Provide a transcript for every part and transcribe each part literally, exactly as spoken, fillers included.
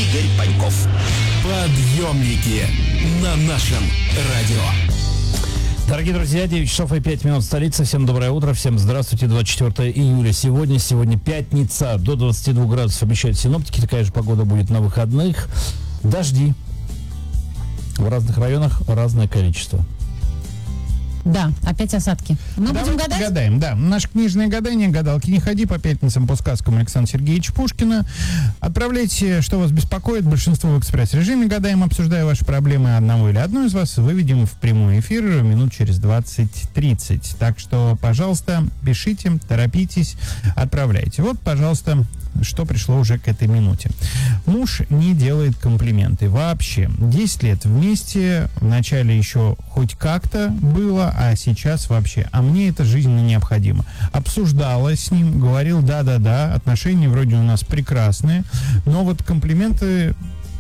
Игорь Паньков. Подъемники на нашем радио. Дорогие друзья, девять часов и пять минут столица. Всем доброе утро, всем здравствуйте. двадцать четвёртое июля сегодня. Сегодня пятница. До двадцати двух градусов обещают синоптики. Такая же погода будет на выходных. Дожди. В разных районах разное количество. Да, опять осадки. Мы Давайте будем гадать? Гадаем, да. Наше книжное гадание. Гадалки не ходи по пятницам по сказкам Александра Сергеевича Пушкина. Отправляйте, что вас беспокоит. Большинство в экспресс-режиме гадаем, обсуждая ваши проблемы. Одного или одну из вас выведем в прямой эфир минут через двадцать-тридцать. Так что, пожалуйста, пишите, торопитесь, отправляйте. Вот, пожалуйста, что пришло уже к этой минуте. Муж не делает комплименты вообще. десять лет вместе, вначале еще хоть как-то было, а сейчас вообще. А мне это жизненно необходимо. Обсуждала с ним, говорил, да-да-да, отношения вроде у нас прекрасные, но вот комплименты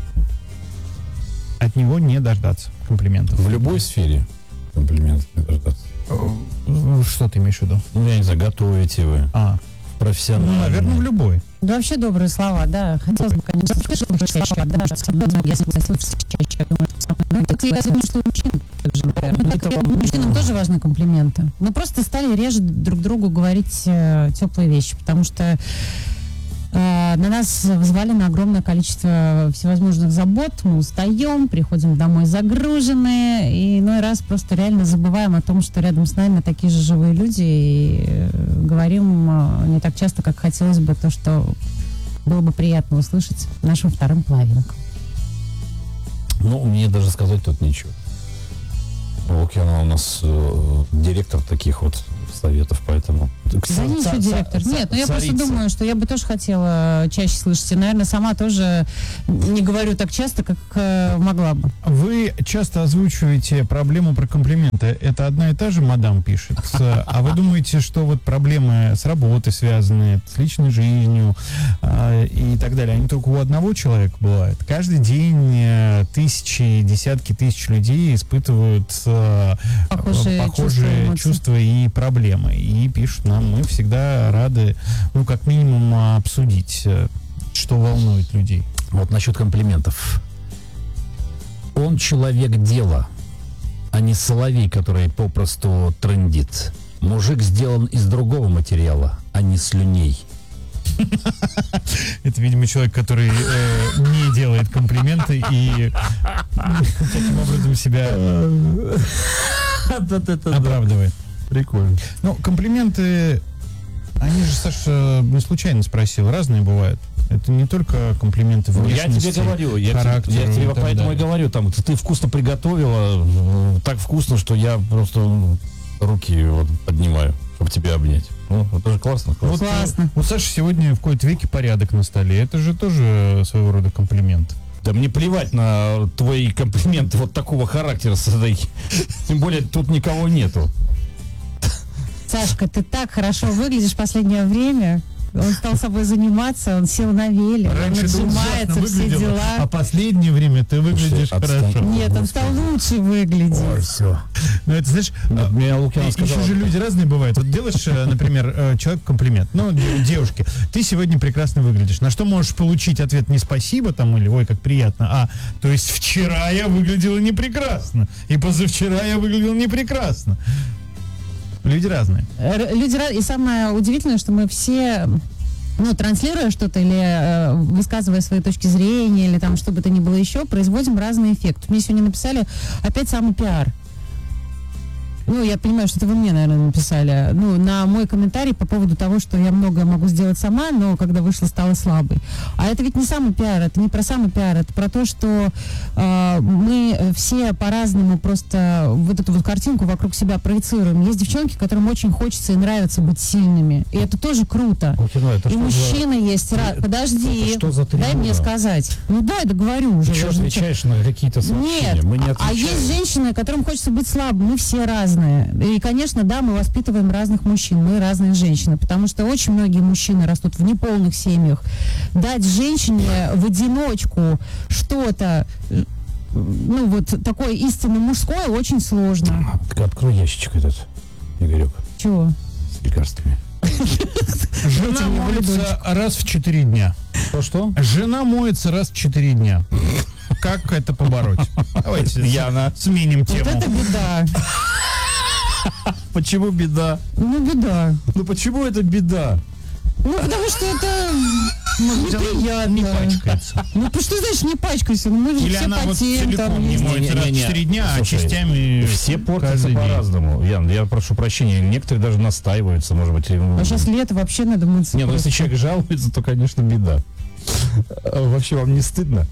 от него не дождаться. Комплиментов. В любой сфере комплиментов не дождаться. Что ты имеешь в виду? Ну, я не знаю, готовите вы. А, Профессионально. ну, наверное, в любой. Да, вообще добрые слова, да. Хотелось бы, конечно, слышать чаще, да, если слышать чаще, я думаю, я думаю, что мужчинам также, наверное. Мужчинам тоже важны комплименты. Мы просто стали реже друг другу говорить э, теплые вещи, потому что э, на нас взвалено огромное количество всевозможных забот, мы устаем, приходим домой загруженные, и иной раз просто реально забываем о том, что рядом с нами такие же живые люди, и э, говорим э, не так часто, как хотелось бы, то, что было бы приятно услышать нашим вторым половинкам. Ну, мне даже сказать тут нечего. Вот она у нас э, директор таких вот советов, поэтому... Да не еще директор. Нет, ну я просто думаю, что я бы тоже хотела чаще слышать. И, наверное, сама тоже не говорю так часто, как э, могла бы. Вы часто озвучиваете проблему про комплименты. Это одна и та же мадам пишет. А вы думаете, что вот проблемы с работой связаны, с личной жизнью э, и так далее, они только у одного человека бывают? Каждый день э, тысячи, десятки тысяч людей испытывают э, Похожие, похожие чувства, чувства и проблемы. И пишут нам, мы всегда рады, ну, как минимум, обсудить, что волнует людей. Вот насчет комплиментов. Он человек дела, а не соловей, который попросту трындит. Мужик сделан из другого материала, а не слюней. Это, видимо, человек, который э, не делает комплименты и таким образом себя оправдывает. Прикольно. Ну, комплименты, они же, Саша, не случайно спросил, разные бывают. Это не только комплименты внешности, Я тебе говорю, я, характеру тебе, я тебе и так поэтому и далее. говорю, там, ты, ты вкусно приготовила, э, так вкусно, что я просто ну, руки вот поднимаю, чтобы тебя обнять. Ну, это же классно. классно. Вот, Классно. У Саши сегодня в кои-то веке порядок на столе. Это же тоже своего рода комплимент. Да мне плевать на твои комплименты вот такого характера. Тем более тут никого нету. Сашка, ты так хорошо выглядишь в последнее время. Он стал собой заниматься, он сел на велик, он отжимается, все а дела. последнее время ты выглядишь Слушай, отстань. хорошо. Нет, он стал лучше выглядеть. Все. Ну, это, знаешь, Мне Лукьяна и- сказала. еще же люди разные бывают. Вот делаешь, э, например, э, человеку комплимент. Ну, де- девушке, ты сегодня прекрасно выглядишь. На что можешь получить ответ не спасибо там или ой, как приятно, а то есть вчера я выглядела не прекрасно, и позавчера я выглядел не прекрасно. Люди разные. Р- Люди ra- и самое удивительное, что мы все, ну, транслируя что-то или э, высказывая свои точки зрения, или там что бы то ни было еще, производим разный эффект. Мне сегодня написали опять самый пиар. Ну, я понимаю, что это вы мне, наверное, написали. Ну, на мой комментарий по поводу того, что я многое могу сделать сама, но когда вышла, стала слабой. А это ведь не самый пиар, это не про самый пиар, это про то, что э, мы все по-разному просто вот эту вот картинку вокруг себя проецируем. Есть девчонки, которым очень хочется и нравится быть сильными. И это тоже круто. Лукьяна, это И что мужчины есть. Ра... Подожди, это что за дай трибуна? мне сказать. Ну дай, договорю уже. Ты что я же ничего- отвечаешь на какие-то сообщения? Нет, Мы не а отвечаем. есть женщины, которым хочется быть слабым. Мы все разные. И, конечно, да, мы воспитываем разных мужчин, мы разные женщины, потому что очень многие мужчины растут в неполных семьях. Дать женщине в одиночку что-то, ну, вот такое истинно мужское, очень сложно. Так открой ящичек этот, Игорек, Чего? с лекарствами. Жена молится раз в четыре дня. Что-что? Жена моется раз в четыре дня. Как это побороть? Давайте Яна. сменим Вот тему. это беда. Почему беда? Ну, беда. Ну почему это беда? Ну, потому что это неприятно. Не пачкается. Ну, потому что, знаешь, не пачкайся. Ну, мы же Или все она вот потеем, целиком там не есть. моется раз в Не-не-не. четыре дня, а Слушай, частями Все портятся каждый день. по-разному. Ян, я прошу прощения, некоторые даже настаиваются, может быть. им- А сейчас лето, вообще надо мыться. Не, ну если человек жалуется, то, конечно, беда. А вообще вам не стыдно?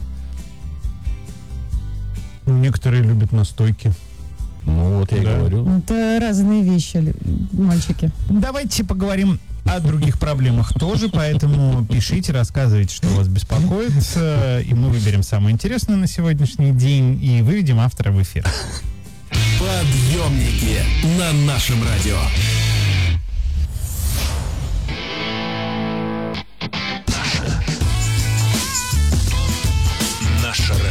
Некоторые любят настойки. Ну вот я и Да. говорю. Это разные вещи, лю- мальчики. Давайте поговорим о других проблемах тоже, поэтому пишите, рассказывайте, что вас беспокоит, э, и мы выберем самое интересное на сегодняшний день и выведем автора в эфир. Подъемники на нашем радио. Наше радио.